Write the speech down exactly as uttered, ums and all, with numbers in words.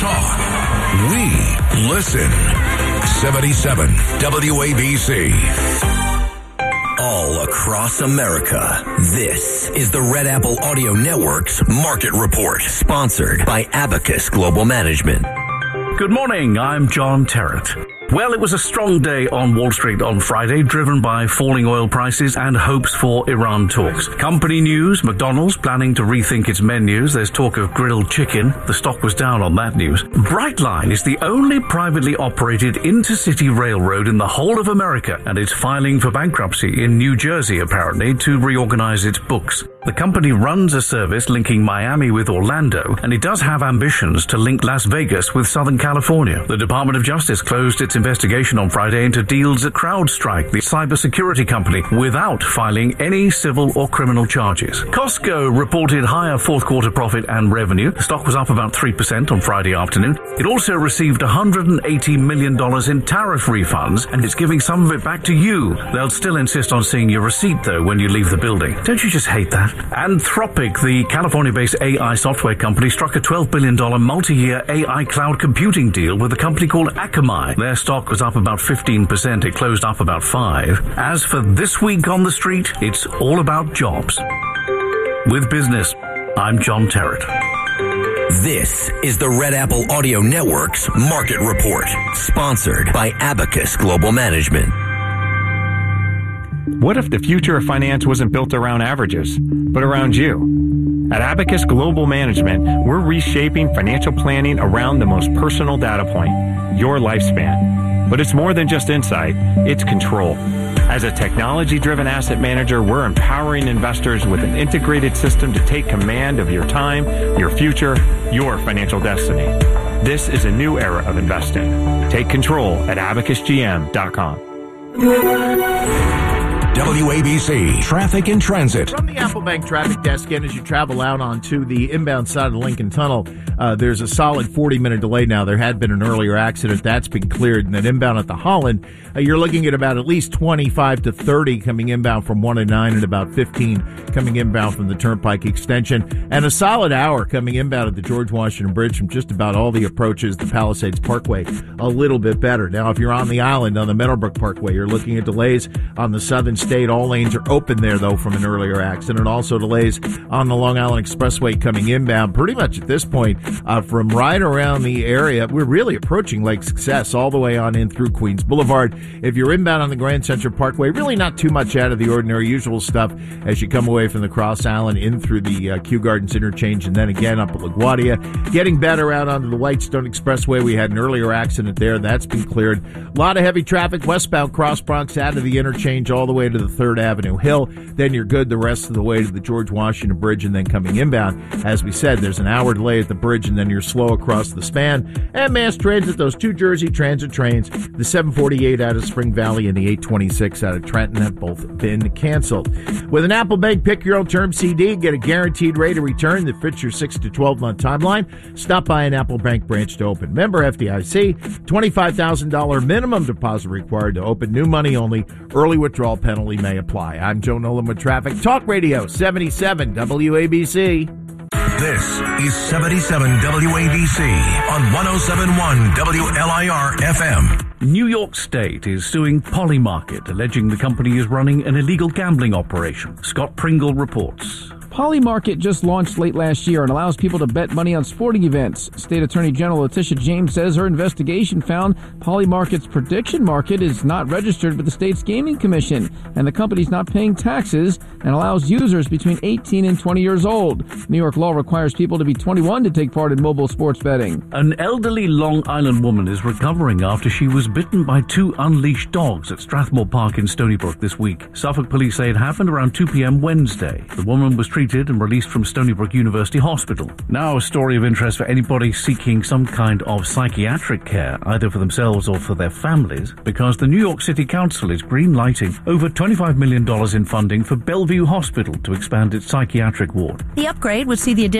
talk. We listen. seventy-seven W A B C. All across America, this is the Red Apple Audio Network's Market Report, sponsored by Abacus Global Management. Good morning, I'm John Terrett. Well, it was a strong day on Wall Street on Friday, driven by falling oil prices and hopes for Iran talks. Company news, McDonald's planning to rethink its menus. There's talk of grilled chicken. The stock was down on that news. Brightline is the only privately operated intercity railroad in the whole of America, and is filing for bankruptcy in New Jersey, apparently, to reorganize its books. The company runs a service linking Miami with Orlando, and it does have ambitions to link Las Vegas with Southern California. The Department of Justice closed its investigation on Friday into deals at CrowdStrike, the cybersecurity company, without filing any civil or criminal charges. Costco reported higher fourth quarter profit and revenue. The stock was up about three percent on Friday afternoon. It also received one hundred eighty million dollars in tariff refunds, and it's giving some of it back to you. They'll still insist on seeing your receipt, though, when you leave the building. Don't you just hate that? Anthropic, the California-based A I software company, struck a twelve billion dollars multi-year A I cloud computing deal with a company called Akamai. Their stock was up about fifteen percent. It closed up about five. As for this week on the street, it's all about jobs. With business, I'm John Terrett. This is the Red Apple Audio Network's Market Report, sponsored by Abacus Global Management. What if the future of finance wasn't built around averages, but around you? At Abacus Global Management, we're reshaping financial planning around the most personal data point, your lifespan. But it's more than just insight, it's control. As a technology-driven asset manager, we're empowering investors with an integrated system to take command of your time, your future, your financial destiny. This is a new era of investing. Take control at abacus g m dot com. W A B C Traffic and Transit. From the Apple Bank traffic desk, and as you travel out onto the inbound side of the Lincoln Tunnel, uh, there's a solid forty-minute delay now. There had been an earlier accident. That's been cleared. And then inbound at the Holland, uh, you're looking at about at least twenty-five to thirty coming inbound from one and nine, and about fifteen coming inbound from the Turnpike extension. And a solid hour coming inbound at the George Washington Bridge from just about all the approaches, the Palisades Parkway, a little bit better. Now, if you're on the island, on the Meadowbrook Parkway, you're looking at delays on the southern state. All lanes are open there, though, from an earlier accident. Also delays on the Long Island Expressway coming inbound. Pretty much at this point, uh, from right around the area, we're really approaching Lake Success all the way on in through Queens Boulevard. If you're inbound on the Grand Central Parkway, really not too much out of the ordinary, usual stuff as you come away from the Cross Island in through the uh, Kew Gardens interchange, and then again up at LaGuardia. Getting better out onto the Whitestone Expressway. We had an earlier accident there. That's been cleared. A lot of heavy traffic westbound Cross Bronx out of the interchange all the way to the third Avenue Hill. Then you're good the rest of the way to the George Washington Bridge, and then coming inbound, as we said, there's an hour delay at the bridge, and then you're slow across the span. And mass transit, those two Jersey Transit trains, the seven forty-eight out of Spring Valley and the eight twenty-six out of Trenton, have both been canceled. With an Apple Bank Pick Your Own Term C D, get a guaranteed rate of return that fits your six to twelve month timeline. Stop by an Apple Bank branch to open. Member F D I C, twenty-five thousand dollars minimum deposit required to open. New money only. Early withdrawal penalty may apply. I'm Joe Nolan with Traffic Talk Radio, seventy-seven W A B C. This is seventy-seven W A B C on one oh seven point one W L I R F M. New York State is suing Polymarket, alleging the company is running an illegal gambling operation. Scott Pringle reports. Polymarket just launched late last year and allows people to bet money on sporting events. State Attorney General Letitia James says her investigation found Polymarket's prediction market is not registered with the state's gaming commission, and the company's not paying taxes and allows users between eighteen and twenty years old. New York law requires people to be twenty-one to take part in mobile sports betting. An elderly Long Island woman is recovering after she was bitten by two unleashed dogs at Strathmore Park in Stony Brook this week. Suffolk police say it happened around two p.m. Wednesday. The woman was treated and released from Stony Brook University Hospital. Now a story of interest for anybody seeking some kind of psychiatric care, either for themselves or for their families, because the New York City Council is green-lighting over twenty-five million dollars in funding for Bellevue Hospital to expand its psychiatric ward. The upgrade would see the addition